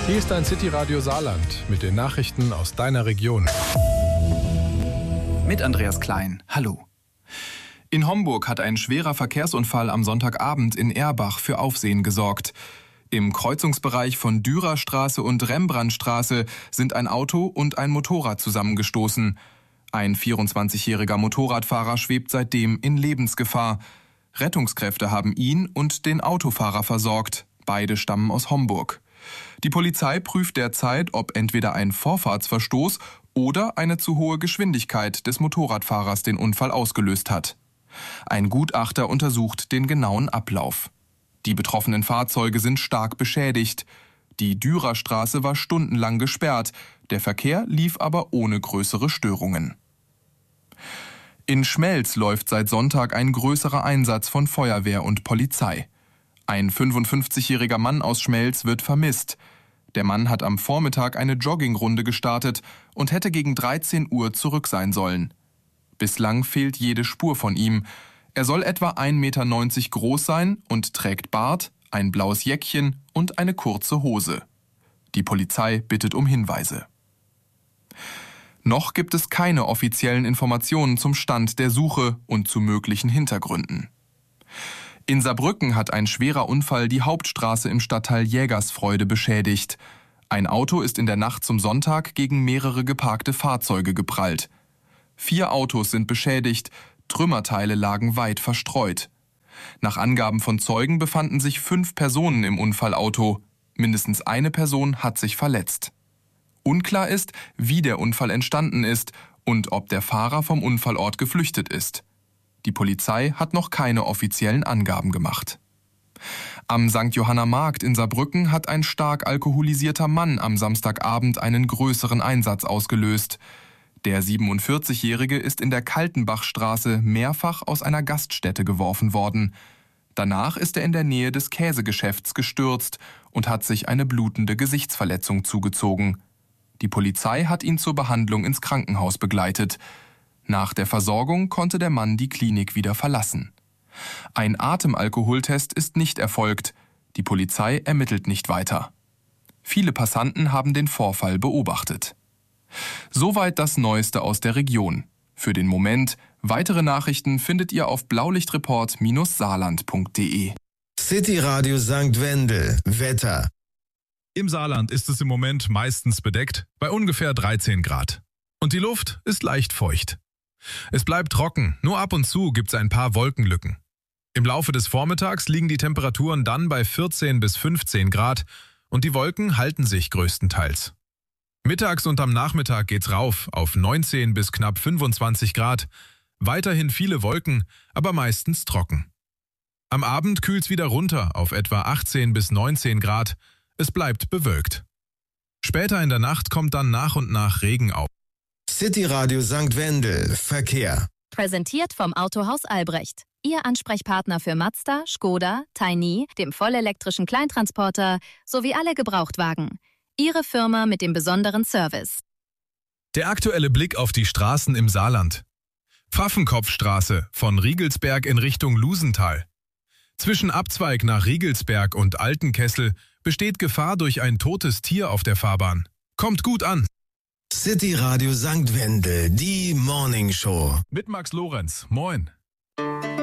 Hier ist dein City-Radio Saarland mit den Nachrichten aus deiner Region. Mit Andreas Klein. Hallo. In Homburg hat ein schwerer Verkehrsunfall am Sonntagabend in Erbach für Aufsehen gesorgt. Im Kreuzungsbereich von Dürerstraße und Rembrandtstraße sind ein Auto und ein Motorrad zusammengestoßen. Ein 24-jähriger Motorradfahrer schwebt seitdem in Lebensgefahr. Rettungskräfte haben ihn und den Autofahrer versorgt. Beide stammen aus Homburg. Die Polizei prüft derzeit, ob entweder ein Vorfahrtsverstoß oder eine zu hohe Geschwindigkeit des Motorradfahrers den Unfall ausgelöst hat. Ein Gutachter untersucht den genauen Ablauf. Die betroffenen Fahrzeuge sind stark beschädigt. Die Dürerstraße war stundenlang gesperrt. Der Verkehr lief aber ohne größere Störungen. In Schmelz läuft seit Sonntag ein größerer Einsatz von Feuerwehr und Polizei. Ein 55-jähriger Mann aus Schmelz wird vermisst. Der Mann hat am Vormittag eine Joggingrunde gestartet und hätte gegen 13 Uhr zurück sein sollen. Bislang fehlt jede Spur von ihm. Er soll etwa 1,90 Meter groß sein und trägt Bart, ein blaues Jäckchen und eine kurze Hose. Die Polizei bittet um Hinweise. Noch gibt es keine offiziellen Informationen zum Stand der Suche und zu möglichen Hintergründen. In Saarbrücken hat ein schwerer Unfall die Hauptstraße im Stadtteil Jägersfreude beschädigt. Ein Auto ist in der Nacht zum Sonntag gegen mehrere geparkte Fahrzeuge geprallt. 4 Autos sind beschädigt, Trümmerteile lagen weit verstreut. Nach Angaben von Zeugen befanden sich 5 Personen im Unfallauto. Mindestens eine Person hat sich verletzt. Unklar ist, wie der Unfall entstanden ist und ob der Fahrer vom Unfallort geflüchtet ist. Die Polizei hat noch keine offiziellen Angaben gemacht. Am St. Johanna Markt in Saarbrücken hat ein stark alkoholisierter Mann am Samstagabend einen größeren Einsatz ausgelöst. Der 47-Jährige ist in der Kaltenbachstraße mehrfach aus einer Gaststätte geworfen worden. Danach ist er in der Nähe des Käsegeschäfts gestürzt und hat sich eine blutende Gesichtsverletzung zugezogen. Die Polizei hat ihn zur Behandlung ins Krankenhaus begleitet. Nach der Versorgung konnte der Mann die Klinik wieder verlassen. Ein Atemalkoholtest ist nicht erfolgt. Die Polizei ermittelt nicht weiter. Viele Passanten haben den Vorfall beobachtet. Soweit das Neueste aus der Region. Für den Moment, weitere Nachrichten findet ihr auf blaulichtreport-saarland.de. City Radio St. Wendel. Wetter. Im Saarland ist es im Moment meistens bedeckt, bei ungefähr 13 Grad. Und die Luft ist leicht feucht. Es bleibt trocken, nur ab und zu gibt es ein paar Wolkenlücken. Im Laufe des Vormittags liegen die Temperaturen dann bei 14 bis 15 Grad und die Wolken halten sich größtenteils. Mittags und am Nachmittag geht's rauf auf 19 bis knapp 25 Grad. Weiterhin viele Wolken, aber meistens trocken. Am Abend kühlt's wieder runter auf etwa 18 bis 19 Grad. Es bleibt bewölkt. Später in der Nacht kommt dann nach und nach Regen auf. City Radio St. Wendel. Verkehr. Präsentiert vom Autohaus Albrecht. Ihr Ansprechpartner für Mazda, Škoda, Tiny, dem vollelektrischen Kleintransporter sowie alle Gebrauchtwagen. Ihre Firma mit dem besonderen Service. Der aktuelle Blick auf die Straßen im Saarland. Pfaffenkopfstraße von Riegelsberg in Richtung Lusental. Zwischen Abzweig nach Riegelsberg und Altenkessel besteht Gefahr durch ein totes Tier auf der Fahrbahn. Kommt gut an. City Radio St. Wendel, die Morning Show. Mit Max Lorenz. Moin.